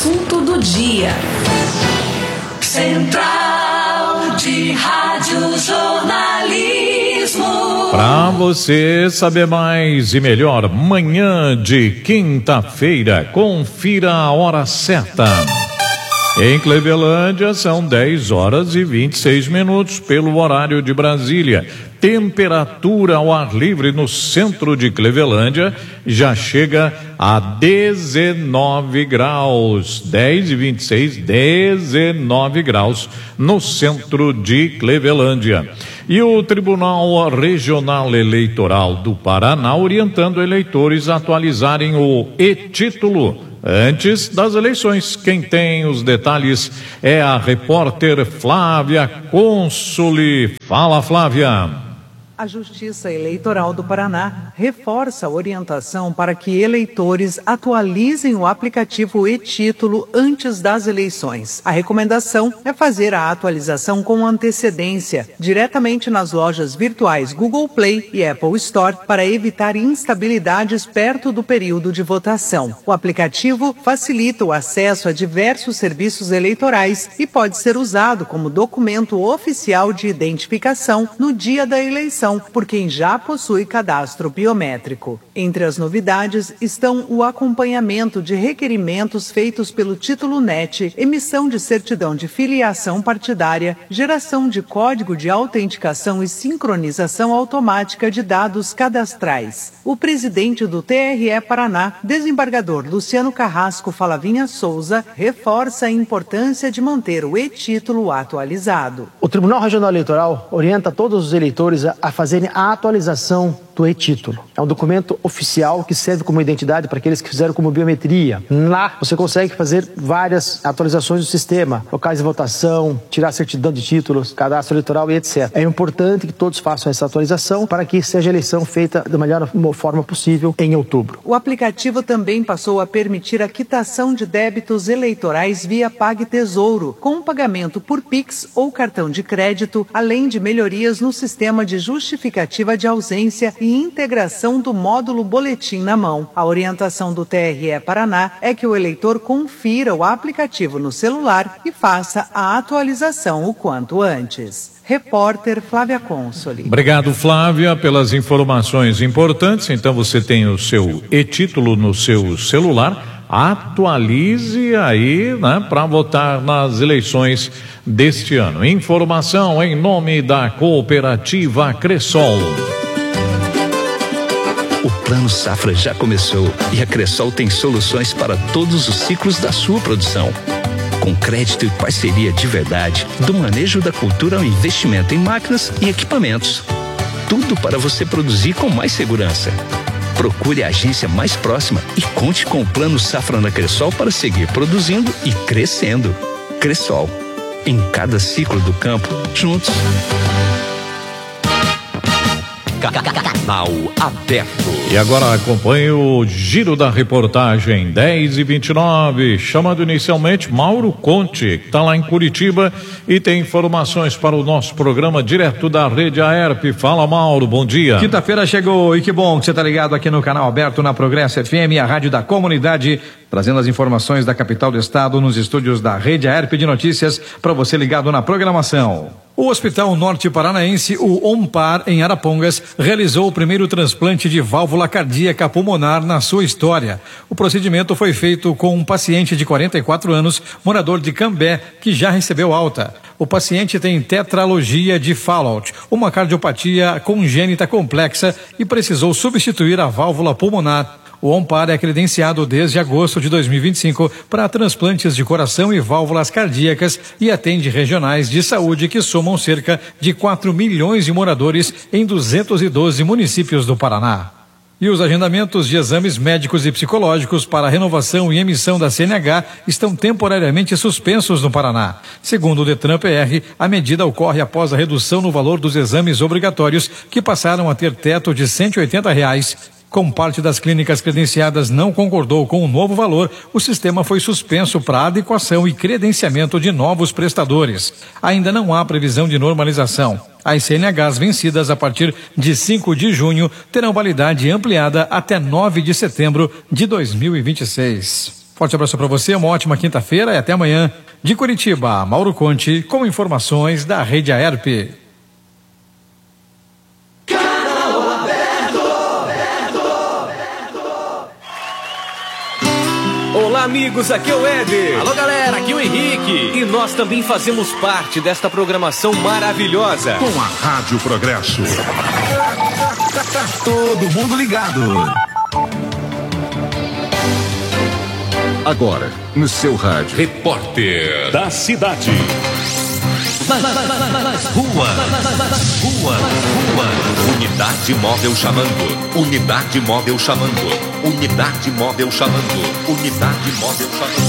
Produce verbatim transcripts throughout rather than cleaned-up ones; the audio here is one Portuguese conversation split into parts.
assunto do dia. Central de Rádio Jornalismo. Para você saber mais e melhor, manhã de quinta-feira, confira a hora certa. Em Clevelândia são dez horas e vinte e seis minutos pelo horário de Brasília. Temperatura ao ar livre no centro de Clevelândia já chega a dezenove graus. dez e vinte e seis, dezenove graus no centro de Clevelândia. E o Tribunal Regional Eleitoral do Paraná orientando eleitores a atualizarem o e-título antes das eleições. Quem tem os detalhes é a repórter Flávia Consoli. Fala, Flávia. A Justiça Eleitoral do Paraná reforça a orientação para que eleitores atualizem o aplicativo e-título antes das eleições. A recomendação é fazer a atualização com antecedência, diretamente nas lojas virtuais Google Play e Apple Store, para evitar instabilidades perto do período de votação. O aplicativo facilita o acesso a diversos serviços eleitorais e pode ser usado como documento oficial de identificação no dia da eleição por quem já possui cadastro biométrico. Entre as novidades estão o acompanhamento de requerimentos feitos pelo Título Net, emissão de certidão de filiação partidária, geração de código de autenticação e sincronização automática de dados cadastrais. O presidente do T R E Paraná, desembargador Luciano Carrasco Falavinha Souza, reforça a importância de manter o e-título atualizado. O Tribunal Regional Eleitoral orienta todos os eleitores a, a fazerem a atualização do e-título. É um documento oficial que serve como identidade para aqueles que fizeram como biometria. Lá você consegue fazer várias atualizações do sistema, locais de votação, tirar certidão de títulos, cadastro eleitoral e etcétera. É importante que todos façam essa atualização para que seja a eleição feita da melhor forma possível em outubro. O aplicativo também passou a permitir a quitação de débitos eleitorais via PagTesouro, com pagamento por Pix ou cartão de crédito, além de melhorias no sistema de justificativa de ausência e integração do módulo boletim na mão. A orientação do T R E Paraná é que o eleitor confira o aplicativo no celular e faça a atualização o quanto antes. Repórter Flávia Consoli. Obrigado, Flávia, pelas informações importantes. Então você tem o seu e-título no seu celular. Atualize aí, né, para votar nas eleições deste ano. Informação em nome da cooperativa Cressol. O Plano Safra já começou e a Cressol tem soluções para todos os ciclos da sua produção. Com crédito e parceria de verdade, do manejo da cultura ao investimento em máquinas e equipamentos. Tudo para você produzir com mais segurança. Procure a agência mais próxima e conte com o Plano Safra na Cressol para seguir produzindo e crescendo. Cressol, em cada ciclo do campo, juntos. Canal aberto. E agora acompanhe o giro da reportagem dez e vinte e nove, chamando inicialmente Mauro Conte, que está lá em Curitiba e tem informações para o nosso programa direto da Rede Aerp. Fala, Mauro, bom dia. Quinta-feira chegou e que bom que você está ligado aqui no canal aberto na Progresso F M, a rádio da comunidade, trazendo as informações da capital do estado nos estúdios da Rede Aerp de Notícias para você ligado na programação. O Hospital Norte Paranaense, o OMPAR, em Arapongas, realizou o primeiro transplante de válvula cardíaca pulmonar na sua história. O procedimento foi feito com um paciente de quarenta e quatro anos, morador de Cambé, que já recebeu alta. O paciente tem tetralogia de Fallot, uma cardiopatia congênita complexa, e precisou substituir a válvula pulmonar. O OMPAR é credenciado desde agosto de dois mil e vinte e cinco para transplantes de coração e válvulas cardíacas e atende regionais de saúde que somam cerca de quatro milhões de moradores em duzentos e doze municípios do Paraná. E os agendamentos de exames médicos e psicológicos para renovação e emissão da C N H estão temporariamente suspensos no Paraná. Segundo o Detran P R, a medida ocorre após a redução no valor dos exames obrigatórios, que passaram a ter teto de cento e oitenta reais. Como parte das clínicas credenciadas não concordou com o novo valor, o sistema foi suspenso para adequação e credenciamento de novos prestadores. Ainda não há previsão de normalização. As C N Hs vencidas a partir de cinco de junho terão validade ampliada até nove de setembro de dois mil e vinte e seis. Forte abraço para você, uma ótima quinta-feira e até amanhã. De Curitiba, Mauro Conte, com informações da Rede Aerp. Olá, amigos, aqui é o Éder. Alô, galera, aqui é o Henrique. E nós também fazemos parte desta programação maravilhosa. Com a Rádio Progresso. Tá todo mundo ligado. Agora, no seu rádio. Repórter da cidade. Nas ruas, rua, rua. Unidade móvel chamando. Unidade móvel chamando. Unidade móvel chamando. Unidade móvel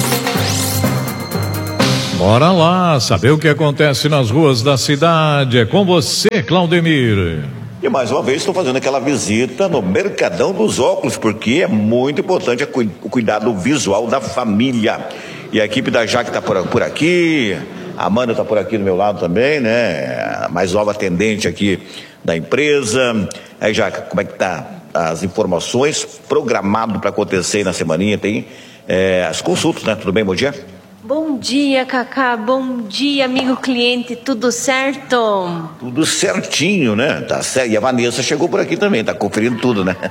chamando. Bora lá, saber o que acontece nas ruas da cidade. É com você, Claudemir. E mais uma vez estou fazendo aquela visita no Mercadão dos Óculos, porque é muito importante o cuidado visual da família. E a equipe da Jaque está por, por aqui, a Amanda está por aqui do meu lado também, né? A mais nova atendente aqui da empresa. Aí, Jaque, como é que tá as informações programado para acontecer aí na semaninha? Tem é, as consultas, né? Tudo bem, bom dia? Bom dia, Cacá. Bom dia, amigo cliente. Tudo certo? Tudo certinho, né? Tá certo. E a Vanessa chegou por aqui também, tá conferindo tudo, né?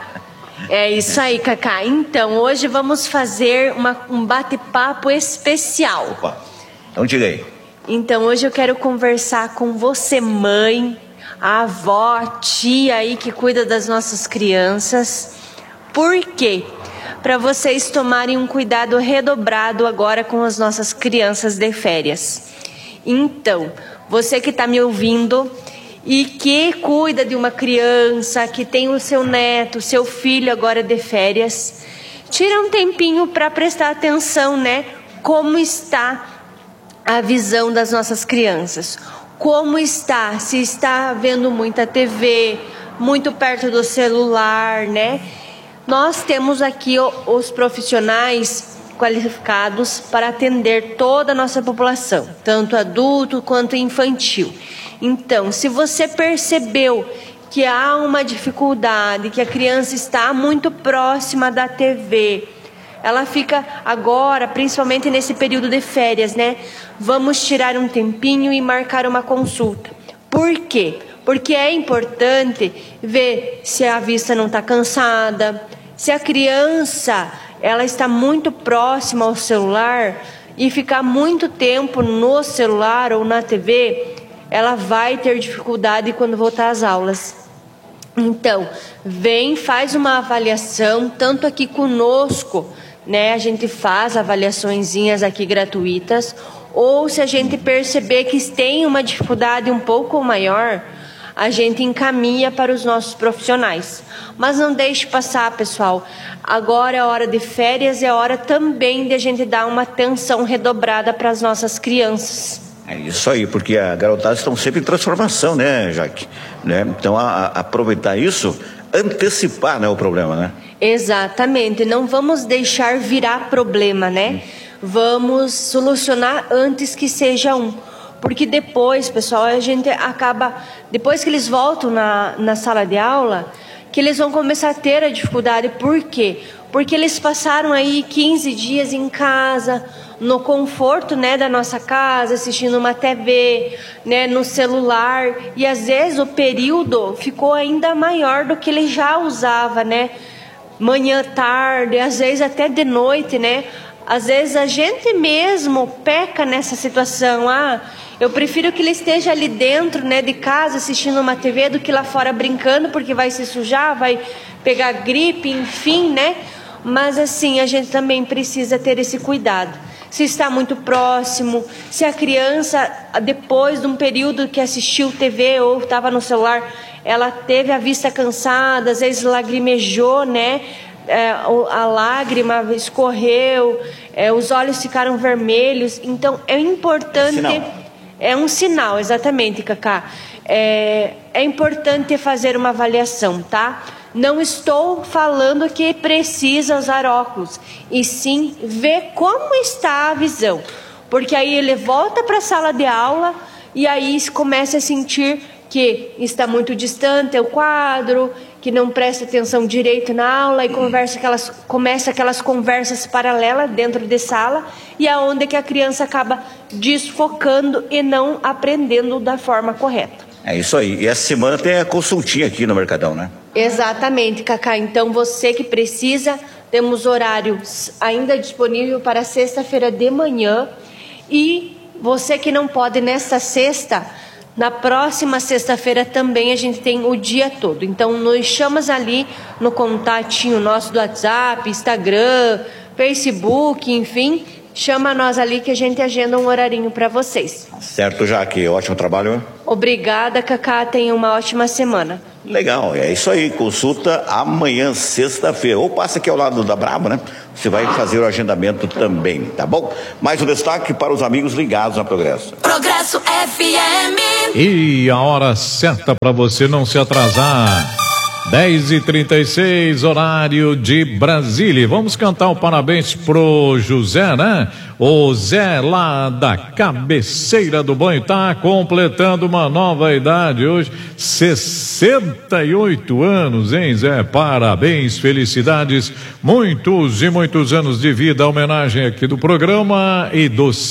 É isso aí, Cacá. Então, hoje vamos fazer uma, um bate-papo especial. Opa, então diga aí. Então, hoje eu quero conversar com você, mãe, a avó, a tia aí que cuida das nossas crianças. Por quê? Para vocês tomarem um cuidado redobrado agora com as nossas crianças de férias. Então, você que está me ouvindo e que cuida de uma criança, que tem o seu neto, seu filho agora de férias, tira um tempinho para prestar atenção, né? Como está a visão das nossas crianças? Como está? Se está vendo muita T V, muito perto do celular, né? Nós temos aqui os profissionais qualificados para atender toda a nossa população, tanto adulto quanto infantil. Então, se você percebeu que há uma dificuldade, que a criança está muito próxima da T V, ela fica agora, principalmente nesse período de férias, né? Vamos tirar um tempinho e marcar uma consulta. Por quê? Porque é importante ver se a vista não está cansada, se a criança ela está muito próxima ao celular e ficar muito tempo no celular ou na T V, ela vai ter dificuldade quando voltar às aulas. Então, vem, faz uma avaliação, tanto aqui conosco, né? A gente faz avaliaçõezinhas aqui gratuitas, ou se a gente perceber que tem uma dificuldade um pouco maior, a gente encaminha para os nossos profissionais. Mas não deixe passar, pessoal. Agora é hora de férias, é hora também de a gente dar uma atenção redobrada para as nossas crianças. É isso aí, porque a garotada estão sempre em transformação, né, Jaque? Né? Então, a, a, aproveitar isso, antecipar, né, o problema, né? Exatamente, não vamos deixar virar problema, né? Vamos solucionar antes que seja um. Porque depois, pessoal, a gente acaba, depois que eles voltam na, na sala de aula, que eles vão começar a ter a dificuldade. Por quê? Porque eles passaram aí quinze dias em casa, no conforto, né, da nossa casa, assistindo uma T V, né, no celular, e às vezes o período ficou ainda maior do que ele já usava, né? Manhã, tarde, às vezes até de noite, né? Às vezes a gente mesmo peca nessa situação. Ah, eu prefiro que ele esteja ali dentro, né, de casa assistindo uma T V do que lá fora brincando, porque vai se sujar, vai pegar gripe, enfim, né? Mas assim, a gente também precisa ter esse cuidado. Se está muito próximo, se a criança, depois de um período que assistiu T V ou estava no celular, ela teve a vista cansada, às vezes lagrimejou, né? É, a lágrima escorreu, é, os olhos ficaram vermelhos. Então é importante, é, é um sinal, exatamente, Cacá. É, é importante fazer uma avaliação, tá? Não estou falando que precisa usar óculos, e sim ver como está a visão, porque aí ele volta para a sala de aula e aí começa a sentir que está muito distante o quadro, que não presta atenção direito na aula e conversa aquelas, começa aquelas conversas paralelas dentro de sala, e aonde que a criança acaba desfocando e não aprendendo da forma correta. É isso aí. E essa semana tem a consultinha aqui no Mercadão, né? Exatamente, Cacá. Então você que precisa, temos horários ainda disponível para sexta-feira de manhã, e você que não pode nesta sexta, na próxima sexta-feira também a gente tem o dia todo. Então nos chamas ali no contatinho nosso do WhatsApp, Instagram, Facebook, enfim, chama nós ali que a gente agenda um horarinho para vocês. Certo, Jaque. Ótimo trabalho. Obrigada, Cacá. Tenha uma ótima semana. Legal, é isso aí. Consulta amanhã, sexta-feira. Ou passa aqui ao lado da Brabo, né? Você vai fazer o agendamento também, tá bom? Mais um destaque para os amigos ligados na Progresso. Progresso F M. E a hora certa para você não se atrasar. dez e trinta e seis, horário de Brasília. Vamos cantar o parabéns pro José, né? O Zé lá da cabeceira do banho tá completando uma nova idade hoje, sessenta e oito anos, hein, Zé? Parabéns, felicidades, muitos e muitos anos de vida. A homenagem aqui do programa e do